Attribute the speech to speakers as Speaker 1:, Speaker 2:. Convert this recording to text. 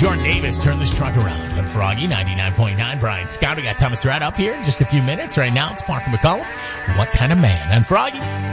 Speaker 1: Jordan Davis, turn this truck around on Froggy 99.9. Brian Scott, we got Thomas Red up here in just a few minutes. Right now, it's Parker McCollum. What kind of man? On Froggy